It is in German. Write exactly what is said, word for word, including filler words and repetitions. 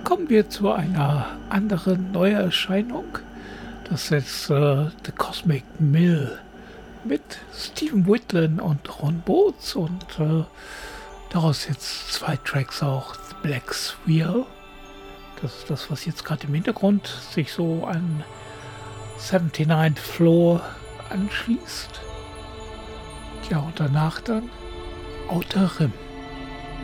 kommen wir zu einer anderen Neuerscheinung. Das ist äh, The Cosmic Mill mit Stephen Whitland und Ron Boots und äh, daraus jetzt zwei Tracks auch, The Black Sphere. Das ist das, was jetzt gerade im Hintergrund sich so an neunundsiebzigsten Floor anschließt. Ja, und danach dann Outer Rim.